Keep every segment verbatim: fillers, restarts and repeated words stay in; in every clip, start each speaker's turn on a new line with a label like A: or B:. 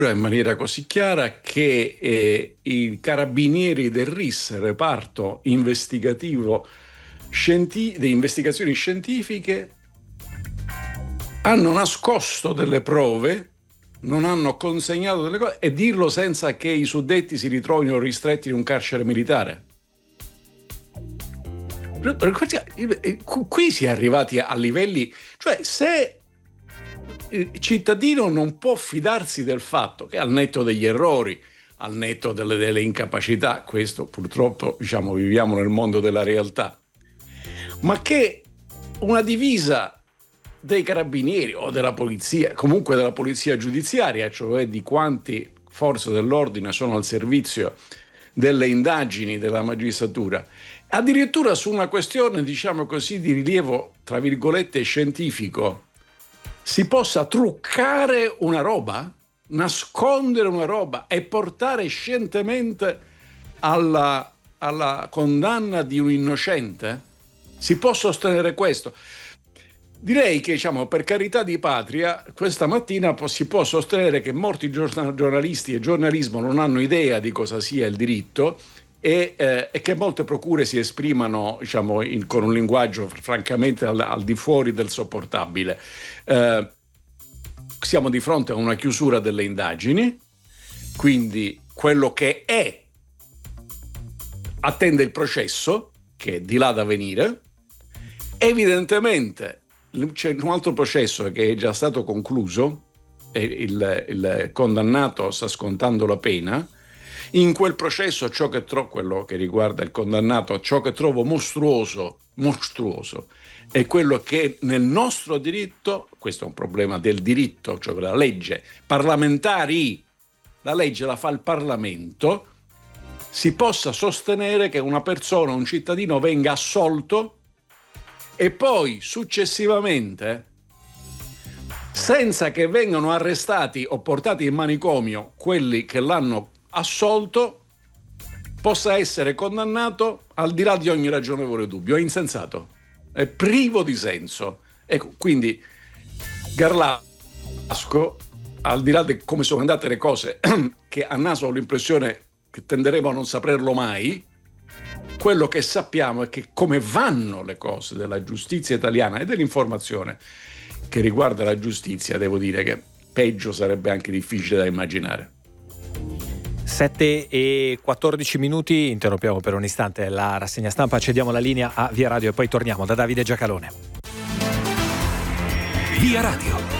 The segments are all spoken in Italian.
A: in maniera così chiara che eh, i carabinieri del R I S, reparto investigativo scienti- di investigazioni scientifiche, hanno nascosto delle prove, non hanno consegnato delle cose, e dirlo senza che i suddetti si ritrovino ristretti in un carcere militare. Qui si è arrivati a livelli, cioè se il cittadino non può fidarsi del fatto che, al netto degli errori, al netto delle, delle incapacità, questo purtroppo, diciamo, viviamo nel mondo della realtà, ma che una divisa dei carabinieri o della polizia, comunque della polizia giudiziaria, cioè di quanti forze dell'ordine sono al servizio delle indagini della magistratura, addirittura su una questione, diciamo così, di rilievo, tra virgolette, scientifico, si possa truccare una roba, nascondere una roba e portare scientemente alla, alla condanna di un innocente? Si può sostenere questo? Direi che, diciamo, per carità di patria, questa mattina si può sostenere che molti giornalisti e giornalismo non hanno idea di cosa sia il diritto e, eh, e che molte procure si esprimano, diciamo, in, con un linguaggio francamente al, al di fuori del sopportabile. Eh, siamo di fronte a una chiusura delle indagini, quindi quello che è attende il processo, che è di là da venire. Evidentemente c'è un altro processo che è già stato concluso e il, il condannato sta scontando la pena. In quel processo, ciò che trovo, quello che riguarda il condannato, ciò che trovo mostruoso, mostruoso, è quello che nel nostro diritto, questo è un problema del diritto, cioè della legge, parlamentari, la legge la fa il Parlamento, si possa sostenere che una persona, un cittadino, venga assolto e poi successivamente, senza che vengano arrestati o portati in manicomio quelli che l'hanno assolto, possa essere condannato al di là di ogni ragionevole dubbio. È insensato, è privo di senso. Ecco, quindi Garlasco, al di là di come sono andate le cose, che a naso ho l'impressione che tenderemo a non saperlo mai, quello che sappiamo è che come vanno le cose della giustizia italiana e dell'informazione che riguarda la giustizia, devo dire che peggio sarebbe anche difficile da immaginare.
B: sette e quattordici minuti, interrompiamo per un istante la rassegna stampa, cediamo la linea a Via Radio e poi torniamo da Davide Giacalone.
C: Via Radio.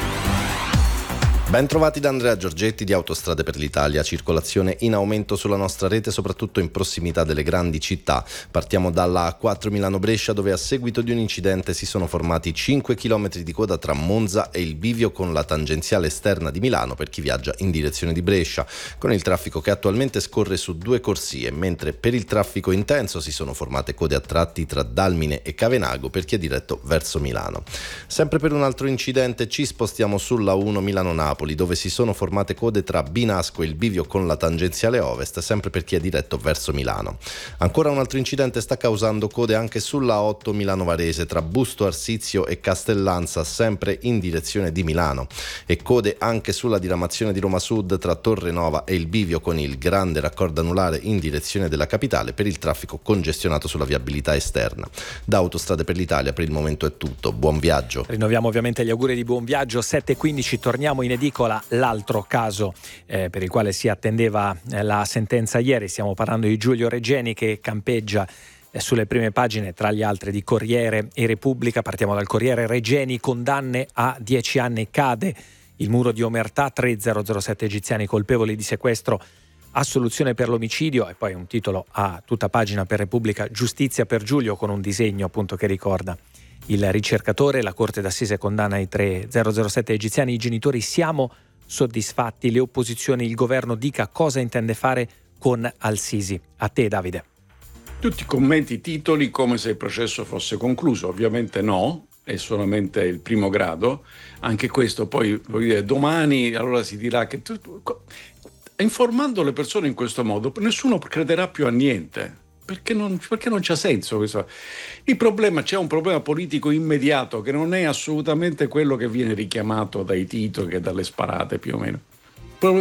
C: Ben trovati da Andrea Giorgetti di Autostrade per l'Italia. Circolazione in aumento sulla nostra rete, soprattutto in prossimità delle grandi città. Partiamo dalla A quattro Milano-Brescia, dove a seguito di un incidente si sono formati cinque chilometri di coda tra Monza e il bivio con la tangenziale esterna di Milano per chi viaggia in direzione di Brescia, con il traffico che attualmente scorre su due corsie, mentre per il traffico intenso si sono formate code a tratti tra Dalmine e Cavenago per chi è diretto verso Milano. Sempre per un altro incidente ci spostiamo sulla uno Milano-Napoli, dove si sono formate code tra Binasco e il bivio con la tangenziale ovest, sempre per chi è diretto verso Milano. Ancora un altro incidente sta causando code anche sulla otto Milano-Varese tra Busto Arsizio e Castellanza, sempre in direzione di Milano, e code anche sulla diramazione di Roma Sud tra Torrenova e il bivio con il grande raccordo anulare in direzione della capitale per il traffico congestionato sulla viabilità esterna. Da Autostrade per l'Italia per il momento è tutto, buon viaggio.
B: Rinnoviamo ovviamente gli auguri di buon viaggio. Sette e quindici, torniamo in edicola. L'altro caso eh, per il quale si attendeva eh, la sentenza ieri, stiamo parlando di Giulio Regeni, che campeggia eh, sulle prime pagine tra gli altri di Corriere e Repubblica. Partiamo dal Corriere. Regeni, condanne a dieci anni, cade il muro di omertà, tre zero zero sette egiziani colpevoli di sequestro, assoluzione per l'omicidio, e poi un titolo a tutta pagina per Repubblica: giustizia per Giulio, con un disegno appunto che ricorda il ricercatore. La Corte d'Assise condanna i tre zero zero sette egiziani. I genitori siamo soddisfatti, le opposizioni, il governo dica cosa intende fare con Al-Sisi. A te, Davide.
A: Tutti commenti, titoli come se il processo fosse concluso. Ovviamente no, è solamente il primo grado. Anche questo poi, voglio dire, domani allora si dirà che tu, informando le persone in questo modo nessuno crederà più a niente. Perché non, perché non c'ha senso questo. Il problema, c'è un problema politico immediato che non è assolutamente quello che viene richiamato dai titoli e dalle sparate, più o meno.